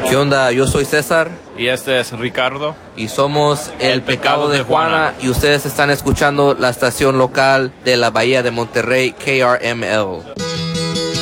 ¿Qué onda? Yo soy César. Y este es Ricardo. Y somos El Pecado de Juana. Y ustedes están escuchando la estación local de la Bahía de Monterrey, KRML.